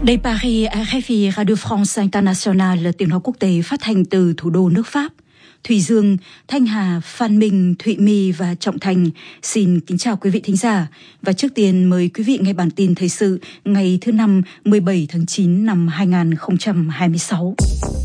Đây Paris, RFI Radio France International, tiếng nói quốc tế phát thanh từ thủ đô nước Pháp. Thùy Dương, Thanh Hà, Phan Minh, Thụy My và Trọng Thành xin kính chào quý vị thính giả. Và trước tiên mời quý vị nghe bản tin thời sự ngày thứ Năm 17 tháng 9 năm 2026.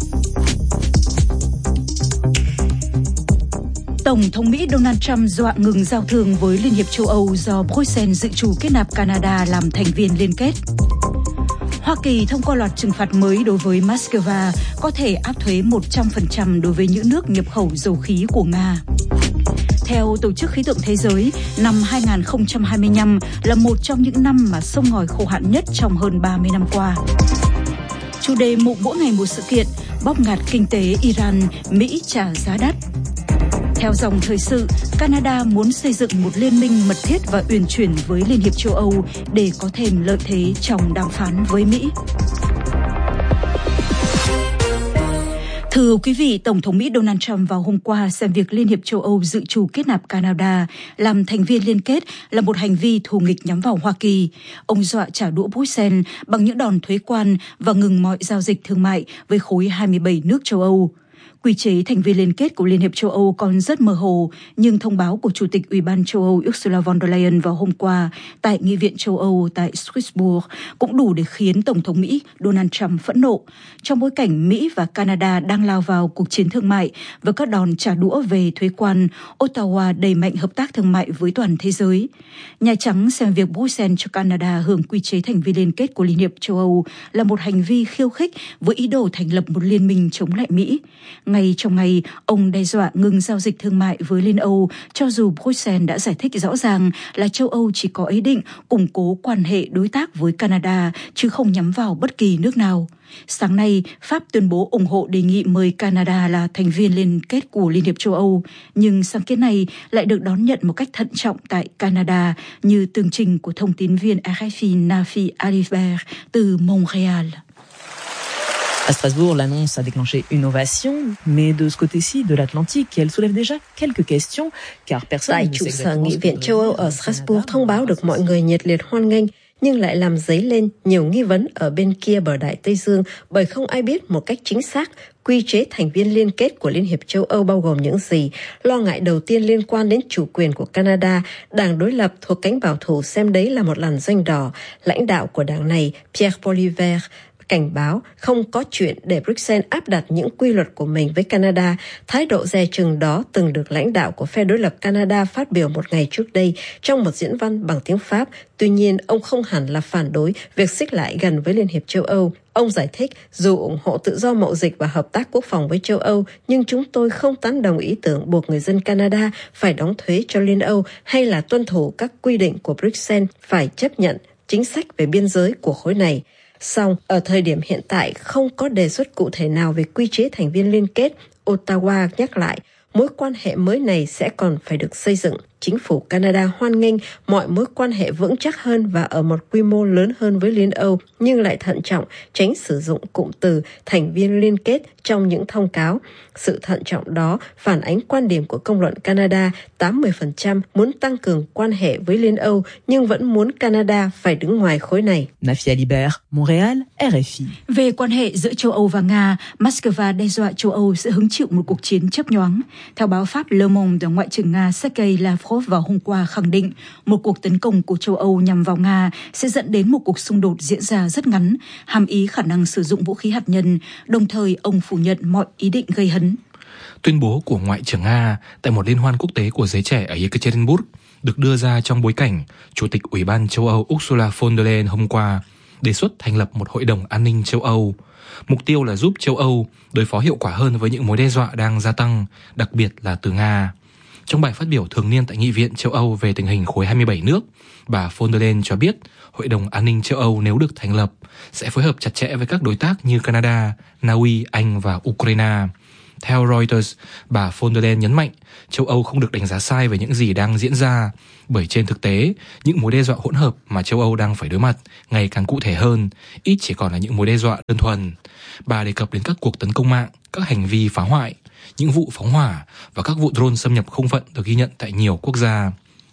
Tổng thống Mỹ Donald Trump dọa ngừng giao thương với Liên hiệp châu Âu do Bruxelles dự trù kết nạp Canada làm thành viên liên kết. Hoa Kỳ thông qua loạt trừng phạt mới đối với Moscow, có thể áp thuế 100% đối với những nước nhập khẩu dầu khí của Nga. Theo Tổ chức Khí tượng Thế giới, năm 2025 là một trong những năm mà sông ngòi khô hạn nhất trong hơn 30 năm qua. Chủ đề mục mỗi ngày một sự kiện, bóp nghẹt kinh tế Iran, Mỹ trả giá đắt. Theo dòng thời sự, Canada muốn xây dựng một liên minh mật thiết và uyển chuyển với Liên hiệp châu Âu để có thêm lợi thế trong đàm phán với Mỹ. Thưa quý vị, Tổng thống Mỹ Donald Trump vào hôm qua xem việc Liên hiệp châu Âu dự trù kết nạp Canada làm thành viên liên kết là một hành vi thù nghịch nhắm vào Hoa Kỳ. Ông dọa trả đũa Bruxelles bằng những đòn thuế quan và ngừng mọi giao dịch thương mại với khối 27 nước châu Âu. Quy chế thành viên liên kết của Liên hiệp châu Âu còn rất mơ hồ, nhưng thông báo của Chủ tịch Ủy ban châu Âu Ursula von der Leyen vào hôm qua tại Nghị viện châu Âu tại Strasbourg cũng đủ để khiến Tổng thống Mỹ Donald Trump phẫn nộ. Trong bối cảnh Mỹ và Canada đang lao vào cuộc chiến thương mại và các đòn trả đũa về thuế quan, Ottawa đẩy mạnh hợp tác thương mại với toàn thế giới. Nhà Trắng xem việc Bruxelles cho Canada hưởng quy chế thành viên liên kết của Liên hiệp châu Âu là một hành vi khiêu khích với ý đồ thành lập một liên minh chống lại Mỹ. Ngay trong ngày, ông đe dọa ngừng giao dịch thương mại với Liên Âu, cho dù Bruxelles đã giải thích rõ ràng là châu Âu chỉ có ý định củng cố quan hệ đối tác với Canada, chứ không nhắm vào bất kỳ nước nào. Sáng nay, Pháp tuyên bố ủng hộ đề nghị mời Canada là thành viên liên kết của Liên hiệp châu Âu, nhưng sáng kiến này lại được đón nhận một cách thận trọng tại Canada, như tường trình của thông tín viên RFI Nafi Alibert từ Montréal. À Strasbourg, l'annonce a déclenché une ovation, mais de ce côté-ci de l'Atlantique, elle soulève déjà quelques questions, car personne Tại trụ sở Nghị viện châu Âu ở Strasbourg, thông báo được mọi người nhiệt liệt hoan nghênh, nhưng lại làm dấy lên nhiều nghi vấn ở bên kia bờ Đại Tây Dương, bởi không ai biết một cách chính xác quy chế thành viên liên kết của Liên hiệp châu Âu bao gồm những gì. Lo ngại đầu tiên liên quan đến chủ quyền của Canada. Đảng đối lập thuộc cánh bảo thủ xem đấy là một làn ranh đỏ. Lãnh đạo của đảng này, Pierre Poilievre, cảnh báo không có chuyện để Bruxelles áp đặt những quy luật của mình với Canada. Thái độ dè chừng đó từng được lãnh đạo của phe đối lập Canada phát biểu một ngày trước đây trong một diễn văn bằng tiếng Pháp. Tuy nhiên, ông không hẳn là phản đối việc xích lại gần với Liên hiệp châu Âu. Ông giải thích, dù ủng hộ tự do mậu dịch và hợp tác quốc phòng với châu Âu, nhưng chúng tôi không tán đồng ý tưởng buộc người dân Canada phải đóng thuế cho Liên Âu hay là tuân thủ các quy định của Bruxelles phải chấp nhận chính sách về biên giới của khối này. Song, ở thời điểm hiện tại không có đề xuất cụ thể nào về quy chế thành viên liên kết. Ottawa nhắc lại, mối quan hệ mới này sẽ còn phải được xây dựng. Chính phủ Canada hoan nghênh mọi mối quan hệ vững chắc hơn và ở một quy mô lớn hơn với Liên Âu, nhưng lại thận trọng tránh sử dụng cụm từ thành viên liên kết trong những thông cáo. Sự thận trọng đó phản ánh quan điểm của công luận Canada, 80% muốn tăng cường quan hệ với Liên Âu, nhưng vẫn muốn Canada phải đứng ngoài khối này. Nafi Alibert, Montréal, RFI. Về quan hệ giữa châu Âu và Nga, Moscow đe dọa châu Âu sẽ hứng chịu một cuộc chiến chớp nhoáng. Theo báo Pháp Le Monde, Ngoại trưởng Nga Sergei Lavrov vào hôm qua khẳng định một cuộc tấn công của châu Âu nhằm vào Nga sẽ dẫn đến một cuộc xung đột diễn ra rất ngắn, hàm ý khả năng sử dụng vũ khí hạt nhân, đồng thời ông phủ nhận mọi ý định gây hấn. Tuyên bố của Ngoại trưởng Nga tại một liên hoan quốc tế của giới trẻ ở Yekaterinburg được đưa ra trong bối cảnh Chủ tịch Ủy ban châu Âu Ursula von der Leyen hôm qua đề xuất thành lập một Hội đồng An ninh châu Âu. Mục tiêu là giúp châu Âu đối phó hiệu quả hơn với những mối đe dọa đang gia tăng, đặc biệt là từ Nga. Trong bài phát biểu thường niên tại Nghị viện châu Âu về tình hình khối 27 nước, bà von der Leyen cho biết Hội đồng An ninh châu Âu nếu được thành lập sẽ phối hợp chặt chẽ với các đối tác như Canada, Na Uy, Anh và Ukraine. Theo Reuters, bà von der Leyen nhấn mạnh châu Âu không được đánh giá sai về những gì đang diễn ra, bởi trên thực tế, những mối đe dọa hỗn hợp mà châu Âu đang phải đối mặt ngày càng cụ thể hơn, ít chỉ còn là những mối đe dọa đơn thuần. Bà đề cập đến các cuộc tấn công mạng, các hành vi phá hoại, những vụ phóng hỏa và các vụ drone xâm nhập không phận được ghi nhận tại nhiều quốc gia.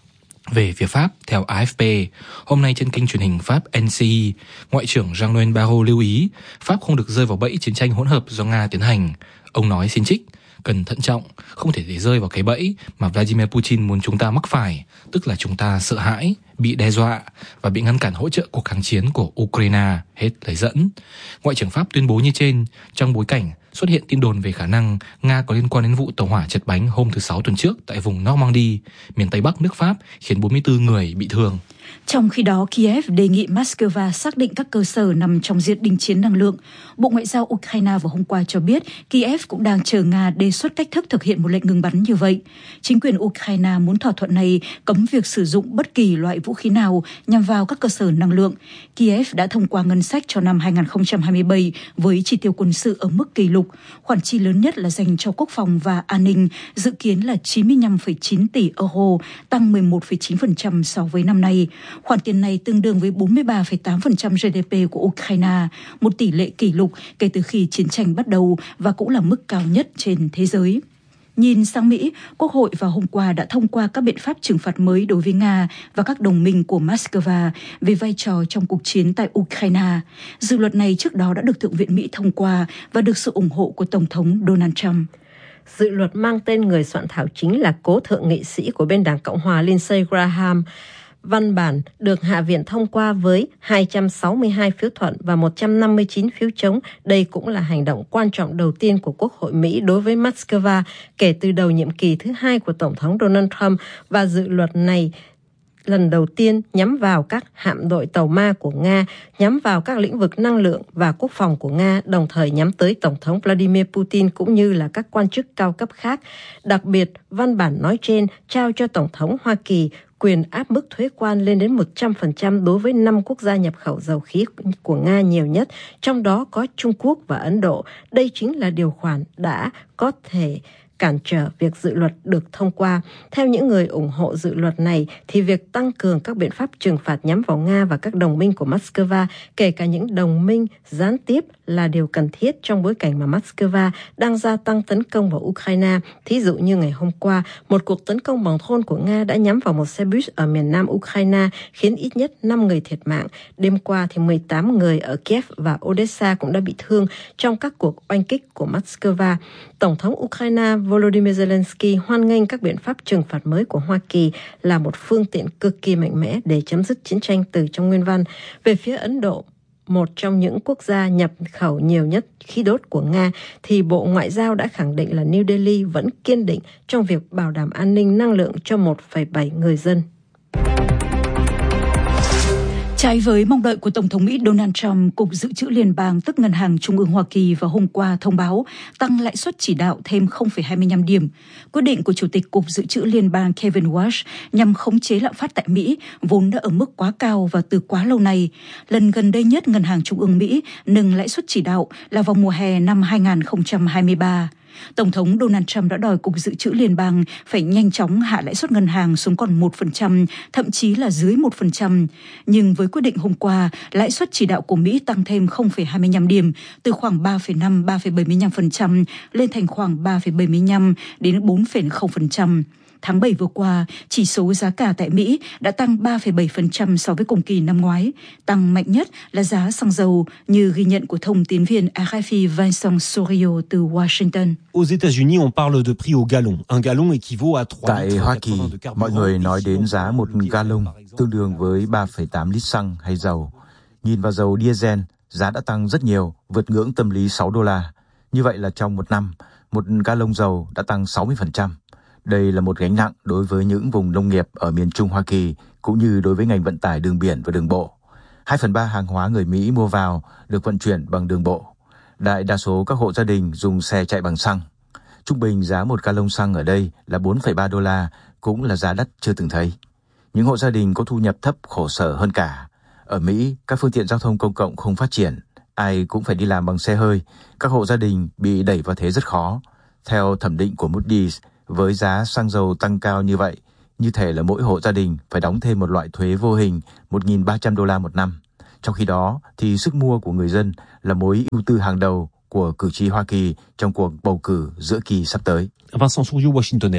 Về phía Pháp, theo AFP, hôm nay trên kênh truyền hình Pháp NCI, Ngoại trưởng Jean-Noël Barrot lưu ý Pháp không được rơi vào bẫy chiến tranh hỗn hợp do Nga tiến hành. Ông nói xin trích, cần thận trọng, không thể để rơi vào cái bẫy mà Vladimir Putin muốn chúng ta mắc phải, tức là chúng ta sợ hãi, bị đe dọa và bị ngăn cản hỗ trợ cuộc kháng chiến của Ukraine, hết lời dẫn. Ngoại trưởng Pháp tuyên bố như trên trong bối cảnh xuất hiện tin đồn về khả năng Nga có liên quan đến vụ tàu hỏa chật bánh hôm thứ Sáu tuần trước tại vùng Normandy, miền Tây Bắc nước Pháp, khiến 44 người bị thương. Trong khi đó, Kiev đề nghị Moscow xác định các cơ sở nằm trong diện đình chiến năng lượng. Bộ Ngoại giao Ukraine vào hôm qua cho biết Kiev cũng đang chờ Nga đề xuất cách thức thực hiện một lệnh ngừng bắn như vậy. Chính quyền Ukraine muốn thỏa thuận này cấm việc sử dụng bất kỳ loại vũ khí nào nhằm vào các cơ sở năng lượng. Kiev đã thông qua ngân sách cho năm 2027 với chỉ tiêu quân sự ở mức kỷ lục. Khoản chi lớn nhất là dành cho quốc phòng và an ninh, dự kiến là 95,9 tỷ euro, tăng 11,9% so với năm nay. Khoản tiền này tương đương với 43,8% GDP của Ukraine, một tỷ lệ kỷ lục kể từ khi chiến tranh bắt đầu và cũng là mức cao nhất trên thế giới. Nhìn sang Mỹ, Quốc hội vào hôm qua đã thông qua các biện pháp trừng phạt mới đối với Nga và các đồng minh của Moscow về vai trò trong cuộc chiến tại Ukraine. Dự luật này trước đó đã được Thượng viện Mỹ thông qua và được sự ủng hộ của Tổng thống Donald Trump. Dự luật mang tên người soạn thảo chính là cố thượng nghị sĩ của bên Đảng Cộng hòa Lindsey Graham. Văn bản được Hạ viện thông qua với 262 phiếu thuận và 159 phiếu chống. Đây cũng là hành động quan trọng đầu tiên của Quốc hội Mỹ đối với Moscow kể từ đầu nhiệm kỳ thứ hai của Tổng thống Donald Trump, và dự luật này lần đầu tiên nhắm vào các hạm đội tàu ma của Nga, nhắm vào các lĩnh vực năng lượng và quốc phòng của Nga, đồng thời nhắm tới Tổng thống Vladimir Putin cũng như là các quan chức cao cấp khác. Đặc biệt, văn bản nói trên trao cho Tổng thống Hoa Kỳ quyền áp mức thuế quan lên đến 100% đối với 5 quốc gia nhập khẩu dầu khí của Nga nhiều nhất, trong đó có Trung Quốc và Ấn Độ. Đây chính là điều khoản đã có thể cản trở việc dự luật được thông qua. Theo những người ủng hộ dự luật này, thì việc tăng cường các biện pháp trừng phạt nhắm vào Nga và các đồng minh của Moscow, kể cả những đồng minh gián tiếp, là điều cần thiết trong bối cảnh mà Moscow đang gia tăng tấn công vào Ukraine. Thí dụ như ngày hôm qua, một cuộc tấn công bằng drone của Nga đã nhắm vào một xe bus ở miền nam Ukraine, khiến ít nhất 5 người thiệt mạng. Đêm qua thì 18 người ở Kiev và Odessa cũng đã bị thương trong các cuộc oanh kích của Moscow. Tổng thống Ukraine Volodymyr Zelensky hoan nghênh các biện pháp trừng phạt mới của Hoa Kỳ là một phương tiện cực kỳ mạnh mẽ để chấm dứt chiến tranh từ trong nguyên văn. Về phía Ấn Độ, một trong những quốc gia nhập khẩu nhiều nhất khí đốt của Nga, thì Bộ Ngoại giao đã khẳng định là New Delhi vẫn kiên định trong việc bảo đảm an ninh năng lượng cho 1,7 người dân. Trái với mong đợi của Tổng thống Mỹ Donald Trump, Cục Dự trữ Liên bang tức Ngân hàng Trung ương Hoa Kỳ vào hôm qua thông báo tăng lãi suất chỉ đạo thêm 0,25 điểm. Quyết định của Chủ tịch Cục Dự trữ Liên bang Kevin Warsh nhằm khống chế lạm phát tại Mỹ, vốn đã ở mức quá cao và từ quá lâu nay. Lần gần đây nhất Ngân hàng Trung ương Mỹ nâng lãi suất chỉ đạo là vào mùa hè năm 2023. Tổng thống Donald Trump đã đòi Cục Dự trữ Liên bang phải nhanh chóng hạ lãi suất ngân hàng xuống còn 1%, thậm chí là dưới 1%. Nhưng với quyết định hôm qua, lãi suất chỉ đạo của Mỹ tăng thêm 0,25 điểm, từ khoảng 3,5-3,75% lên thành khoảng 3,75 đến 4,0%. Tháng 7 vừa qua, chỉ số giá cả tại Mỹ đã tăng 3,7% so với cùng kỳ năm ngoái. Tăng mạnh nhất là giá xăng dầu, như ghi nhận của thông tín viên RFI Vincent Sorio từ Washington. Aux États-Unis, on parle de prix au gallon. Un gallon équivaut à 3 Tại Hoa Kỳ, mọi người nói đến giá một gallon, tương đương với 3,8 lít xăng hay dầu. Nhìn vào dầu diesel, giá đã tăng rất nhiều, vượt ngưỡng tâm lý $6. Như vậy là trong một năm, một gallon dầu đã tăng 60%. Đây là một gánh nặng đối với những vùng nông nghiệp ở miền Trung Hoa Kỳ, cũng như đối với ngành vận tải đường biển và đường bộ. 2/3 hàng hóa người Mỹ mua vào được vận chuyển bằng đường bộ. Đại đa số các hộ gia đình dùng xe chạy bằng xăng. Trung bình giá một gallon xăng ở đây là $4,3, cũng là giá đắt chưa từng thấy. Những hộ gia đình có thu nhập thấp khổ sở hơn cả. Ở Mỹ, các phương tiện giao thông công cộng không phát triển. Ai cũng phải đi làm bằng xe hơi. Các hộ gia đình bị đẩy vào thế rất khó. Theo thẩm định của Moody's, với giá xăng dầu tăng cao như vậy, như thể là mỗi hộ gia đình phải đóng thêm một loại thuế vô hình $1.300 một năm. Trong khi đó, thì sức mua của người dân là mối ưu tư hàng đầu của cử tri Hoa Kỳ trong cuộc bầu cử giữa kỳ sắp tới. Vincent Souriau, Washington, RFI.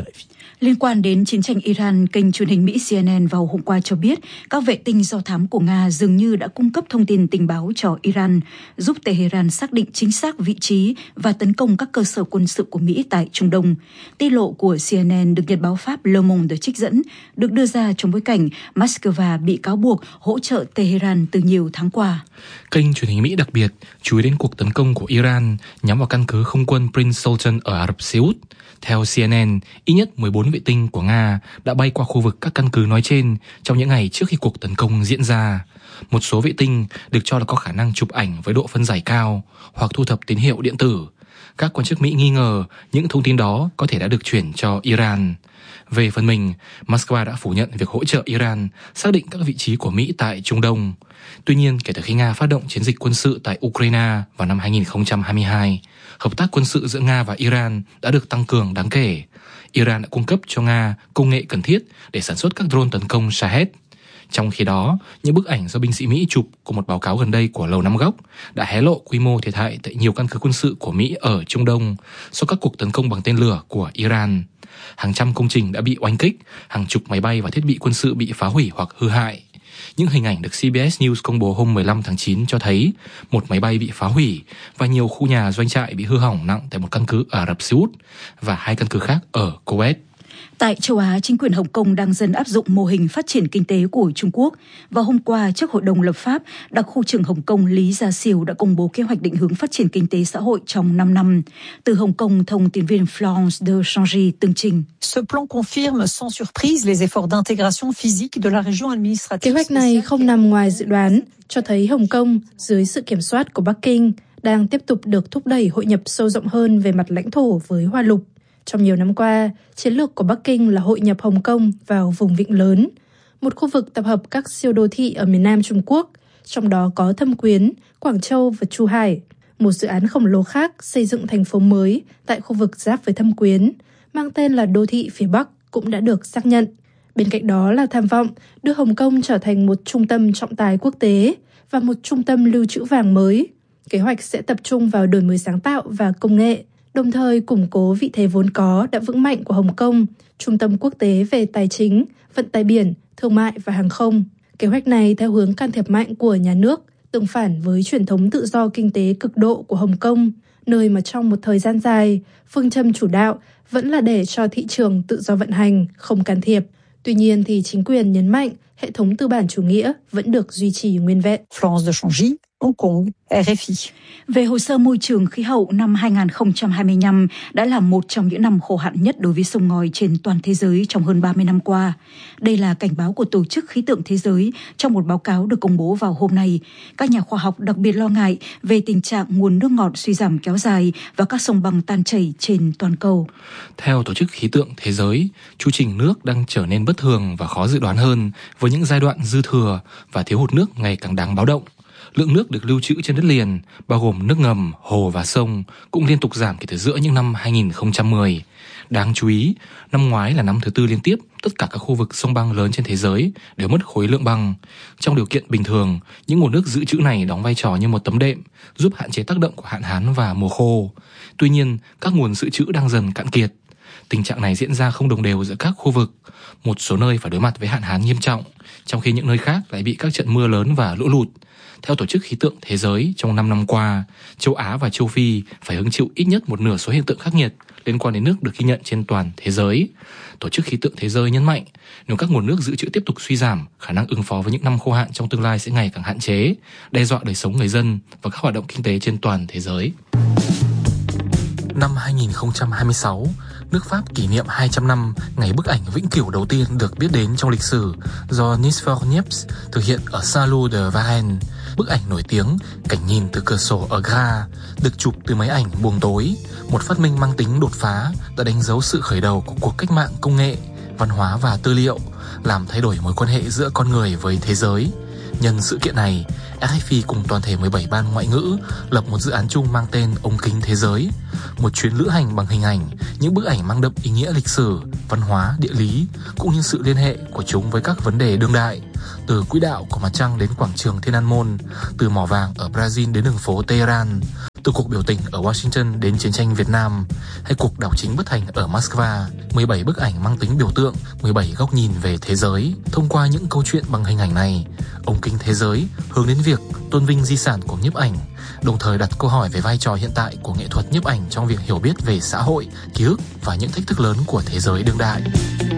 Liên quan đến chiến tranh Iran, kênh truyền hình Mỹ CNN vào hôm qua cho biết các vệ tinh do thám của Nga dường như đã cung cấp thông tin tình báo cho Iran, giúp Tehran xác định chính xác vị trí và tấn công các cơ sở quân sự của Mỹ tại Trung Đông. Tiết lộ của CNN được nhật báo Pháp Le Monde trích dẫn, được đưa ra trong bối cảnh Moscow bị cáo buộc hỗ trợ Tehran từ nhiều tháng qua. Kênh truyền hình Mỹ đặc biệt chú ý đến cuộc tấn công của Iran nhắm vào căn cứ không quân Prince Sultan ở Ả Rập Xê Út. Theo CNN, ít nhất 14 vệ tinh của Nga đã bay qua khu vực các căn cứ nói trên trong những ngày trước khi cuộc tấn công diễn ra. Một số vệ tinh được cho là có khả năng chụp ảnh với độ phân giải cao hoặc thu thập tín hiệu điện tử. Các quan chức Mỹ nghi ngờ những thông tin đó có thể đã được chuyển cho Iran. Về phần mình, Moscow đã phủ nhận việc hỗ trợ Iran xác định các vị trí của Mỹ tại Trung Đông. Tuy nhiên, kể từ khi Nga phát động chiến dịch quân sự tại Ukraine vào năm 2022, hợp tác quân sự giữa Nga và Iran đã được tăng cường đáng kể. Iran đã cung cấp cho Nga công nghệ cần thiết để sản xuất các drone tấn công Shahed. Trong khi đó, những bức ảnh do binh sĩ Mỹ chụp của một báo cáo gần đây của Lầu Năm Góc đã hé lộ quy mô thiệt hại tại nhiều căn cứ quân sự của Mỹ ở Trung Đông sau các cuộc tấn công bằng tên lửa của Iran. Hàng trăm công trình đã bị oanh kích, hàng chục máy bay và thiết bị quân sự bị phá hủy hoặc hư hại. Những hình ảnh được CBS News công bố hôm 15 tháng 9 cho thấy một máy bay bị phá hủy và nhiều khu nhà doanh trại bị hư hỏng nặng tại một căn cứ ở Ả Rập Xê Út và 2 căn cứ khác ở Kuwait. Tại châu Á, chính quyền Hồng Kông đang dần áp dụng mô hình phát triển kinh tế của Trung Quốc. Và hôm qua, trước Hội đồng lập pháp, đặc khu trưởng Hồng Kông Lý Gia Siêu đã công bố kế hoạch định hướng phát triển kinh tế xã hội trong 5 năm. Từ Hồng Kông, thông tin viên Florence de Changy tường trình. Ce plan confirme sans surprise les efforts d'intégration physique de la région administrative. Kế hoạch này không nằm ngoài dự đoán, cho thấy Hồng Kông, dưới sự kiểm soát của Bắc Kinh, đang tiếp tục được thúc đẩy hội nhập sâu rộng hơn về mặt lãnh thổ với Hoa Lục. Trong nhiều năm qua, chiến lược của Bắc Kinh là hội nhập Hồng Kông vào vùng vịnh lớn, một khu vực tập hợp các siêu đô thị ở miền Nam Trung Quốc, trong đó có Thâm Quyến, Quảng Châu và Chu Hải. Một dự án khổng lồ khác xây dựng thành phố mới tại khu vực giáp với Thâm Quyến, mang tên là Đô thị phía Bắc, cũng đã được xác nhận. Bên cạnh đó là tham vọng đưa Hồng Kông trở thành một trung tâm trọng tài quốc tế và một trung tâm lưu trữ vàng mới. Kế hoạch sẽ tập trung vào đổi mới sáng tạo và công nghệ, đồng thời củng cố vị thế vốn có đã vững mạnh của Hồng Kông, trung tâm quốc tế về tài chính, vận tải biển, thương mại và hàng không. Kế hoạch này theo hướng can thiệp mạnh của nhà nước, tương phản với truyền thống tự do kinh tế cực độ của Hồng Kông, nơi mà trong một thời gian dài, phương châm chủ đạo vẫn là để cho thị trường tự do vận hành, không can thiệp. Tuy nhiên thì chính quyền nhấn mạnh hệ thống tư bản chủ nghĩa vẫn được duy trì nguyên vẹn. Florence de Changy, Hong Kong, RFI. Về hồ sơ môi trường khí hậu, năm 2025 đã là một trong những năm khô hạn nhất đối với sông ngòi trên toàn thế giới trong hơn 30 năm qua. Đây là cảnh báo của Tổ chức Khí tượng Thế giới trong một báo cáo được công bố vào hôm nay. Các nhà khoa học đặc biệt lo ngại về tình trạng nguồn nước ngọt suy giảm kéo dài và các sông băng tan chảy trên toàn cầu. Theo Tổ chức Khí tượng Thế giới, chu trình nước đang trở nên bất thường và khó dự đoán hơn với những giai đoạn dư thừa và thiếu hụt nước ngày càng đáng báo động. Lượng nước được lưu trữ trên đất liền, bao gồm nước ngầm, hồ và sông, cũng liên tục giảm kể từ giữa những năm 2010. Đáng chú ý, năm ngoái là năm thứ tư liên tiếp, tất cả các khu vực sông băng lớn trên thế giới đều mất khối lượng băng. Trong điều kiện bình thường, những nguồn nước dự trữ này đóng vai trò như một tấm đệm, giúp hạn chế tác động của hạn hán và mùa khô. Tuy nhiên, các nguồn dự trữ đang dần cạn kiệt. Tình trạng này diễn ra không đồng đều giữa các khu vực. Một số nơi phải đối mặt với hạn hán nghiêm trọng, trong khi những nơi khác lại bị các trận mưa lớn và lũ lụt. Theo Tổ chức Khí tượng Thế giới, trong 5 năm qua, châu Á và châu Phi phải hứng chịu ít nhất một nửa số hiện tượng khắc nghiệt liên quan đến nước được ghi nhận trên toàn thế giới. Tổ chức Khí tượng Thế giới nhấn mạnh, nếu các nguồn nước dự trữ tiếp tục suy giảm, khả năng ứng phó với những năm khô hạn trong tương lai sẽ ngày càng hạn chế, đe dọa đời sống người dân và các hoạt động kinh tế trên toàn thế giới. Năm 2026, nước Pháp kỷ niệm 200 năm ngày bức ảnh vĩnh cửu đầu tiên được biết đến trong lịch sử do Nisfor Niepce thực hiện ở Saint-Lô de Varennes. Bức ảnh nổi tiếng Cảnh nhìn từ cửa sổ ở Grasse được chụp từ máy ảnh buồng tối, một phát minh mang tính đột phá đã đánh dấu sự khởi đầu của cuộc cách mạng công nghệ, văn hóa và tư liệu, làm thay đổi mối quan hệ giữa con người với thế giới. Nhân sự kiện này, RFI cùng toàn thể 17 ban ngoại ngữ lập một dự án chung mang tên Ống kính thế giới, một chuyến lữ hành bằng hình ảnh, những bức ảnh mang đậm ý nghĩa lịch sử, văn hóa, địa lý, cũng như sự liên hệ của chúng với các vấn đề đương đại, từ quỹ đạo của mặt trăng đến quảng trường Thiên An Môn, từ mỏ vàng ở Brazil đến đường phố Tehran, từ cuộc biểu tình ở Washington đến chiến tranh Việt Nam, hay cuộc đảo chính bất thành ở Moscow, 17 bức ảnh mang tính biểu tượng, 17 góc nhìn về thế giới. Thông qua những câu chuyện bằng hình ảnh này, ống kính thế giới hướng đến việc tôn vinh di sản của nhiếp ảnh, đồng thời đặt câu hỏi về vai trò hiện tại của nghệ thuật nhiếp ảnh trong việc hiểu biết về xã hội, ký ức và những thách thức lớn của thế giới đương đại.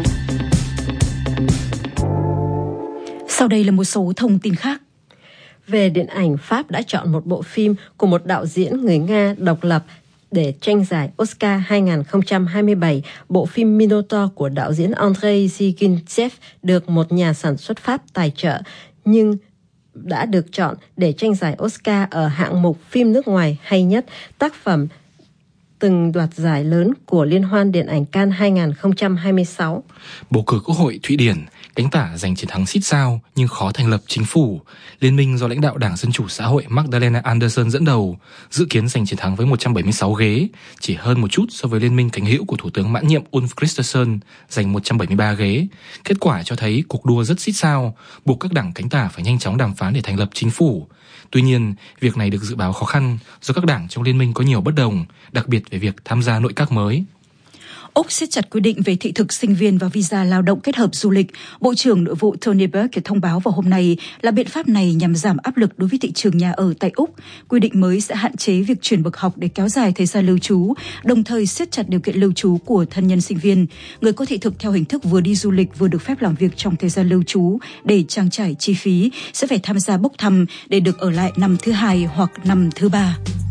Sau đây là một số thông tin khác. Về điện ảnh, Pháp đã chọn một bộ phim của một đạo diễn người Nga độc lập để tranh giải Oscar 2027. Bộ phim Minotaur của đạo diễn Andrei Zhigniew được một nhà sản xuất Pháp tài trợ, nhưng đã được chọn để tranh giải Oscar ở hạng mục phim nước ngoài hay nhất, tác phẩm từng đoạt giải lớn của Liên hoan Điện ảnh Cannes 2026. Bầu cử Quốc hội Thụy Điển, cánh tả giành chiến thắng xít sao nhưng khó thành lập chính phủ. Liên minh do lãnh đạo Đảng Dân Chủ Xã hội Magdalena Andersson dẫn đầu, dự kiến giành chiến thắng với 176 ghế, chỉ hơn một chút so với liên minh cánh hữu của Thủ tướng mãn nhiệm Ulf Kristersson giành 173 ghế. Kết quả cho thấy cuộc đua rất xít sao, buộc các đảng cánh tả phải nhanh chóng đàm phán để thành lập chính phủ. Tuy nhiên, việc này được dự báo khó khăn do các đảng trong liên minh có nhiều bất đồng, đặc biệt về việc tham gia nội các mới. Úc siết chặt quy định về thị thực sinh viên và visa lao động kết hợp du lịch. Bộ trưởng Nội vụ Tony Burke thông báo vào hôm nay là biện pháp này nhằm giảm áp lực đối với thị trường nhà ở tại Úc. Quy định mới sẽ hạn chế việc chuyển bậc học để kéo dài thời gian lưu trú, đồng thời siết chặt điều kiện lưu trú của thân nhân sinh viên. Người có thị thực theo hình thức vừa đi du lịch vừa được phép làm việc trong thời gian lưu trú để trang trải chi phí sẽ phải tham gia bốc thăm để được ở lại năm thứ 2 hoặc năm thứ 3.